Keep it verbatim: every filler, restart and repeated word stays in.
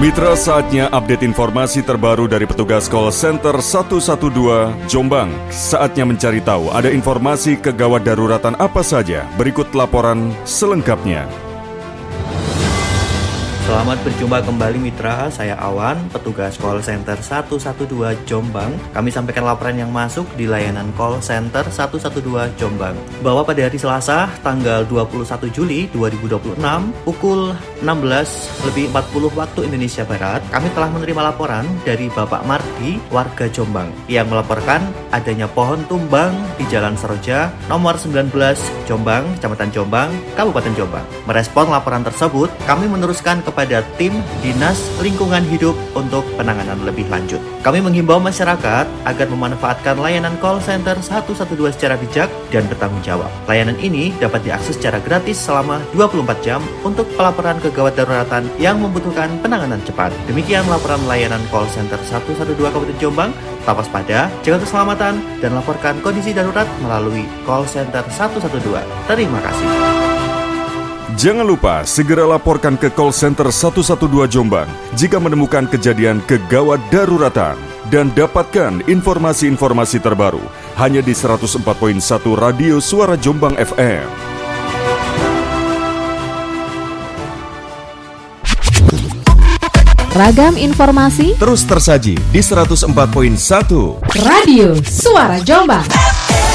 Mitra, saatnya update informasi terbaru dari petugas call center satu satu dua Jombang. Saatnya mencari tahu ada informasi kegawat daruratan apa saja. Berikut laporan selengkapnya. Selamat berjumpa kembali mitra, saya Awan, petugas call center satu satu dua Jombang. Kami sampaikan laporan yang masuk di layanan call center satu satu dua Jombang. Bahwa pada hari Selasa, tanggal dua puluh satu Juli dua ribu dua puluh enam, pukul enam belas lebih empat puluh waktu Indonesia Barat, kami telah menerima laporan dari Bapak Mardi, warga Jombang, yang melaporkan adanya pohon tumbang di Jalan Seroja, nomor sembilan belas Jombang, Kecamatan Jombang, Kabupaten Jombang. Merespon laporan tersebut, kami meneruskan ke pada tim Dinas Lingkungan Hidup untuk penanganan lebih lanjut. Kami menghimbau masyarakat agar memanfaatkan layanan call center satu satu dua secara bijak dan bertanggung jawab. Layanan ini dapat diakses secara gratis selama dua puluh empat jam untuk pelaporan kegawat daruratan yang membutuhkan penanganan cepat. Demikian laporan layanan call center satu satu dua Kabupaten Jombang. Tetap waspada, jaga keselamatan, dan laporkan kondisi darurat melalui call center satu satu dua. Terima kasih. Jangan lupa segera laporkan ke call center satu satu dua Jombang jika menemukan kejadian kegawat daruratan dan dapatkan informasi-informasi terbaru hanya di seratus empat koma satu Radio Suara Jombang F M. Ragam informasi terus tersaji di seratus empat koma satu Radio Suara Jombang.